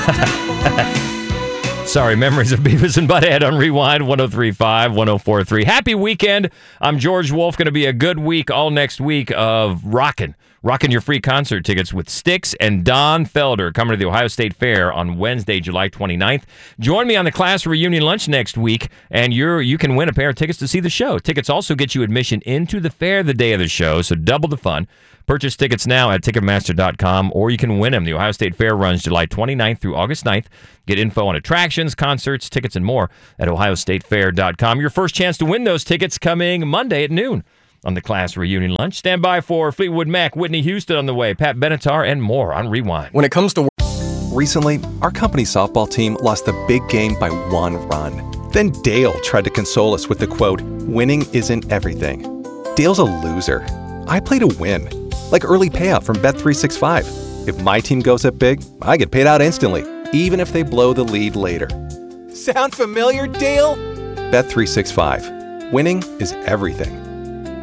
Sorry, memories of Beavis and Butthead on Rewind 103.5, 104.3. Happy weekend. I'm George Wolf. Going to be a good week all next week of rocking your free concert tickets with Styx and Don Felder coming to the Ohio State Fair on Wednesday, July 29th. Join me on the class reunion lunch next week, and you can win a pair of tickets to see the show. Tickets also get you admission into the fair the day of the show, so double the fun. Purchase tickets now at Ticketmaster.com, or you can win them. The Ohio State Fair runs July 29th through August 9th. Get info on attractions, concerts, tickets, and more at OhioStateFair.com. Your first chance to win those tickets coming Monday at noon on the class reunion lunch. Stand by for Fleetwood Mac, Whitney Houston on the way, Pat Benatar, and more on Rewind. When it comes to recently, our company softball team lost the big game by 1 run. Then Dale tried to console us with the quote, "Winning isn't everything." Dale's a loser. I play to win. Like early payout from Bet365. If my team goes up big, I get paid out instantly, even if they blow the lead later. Sound familiar, Dale? Bet365. Winning is everything.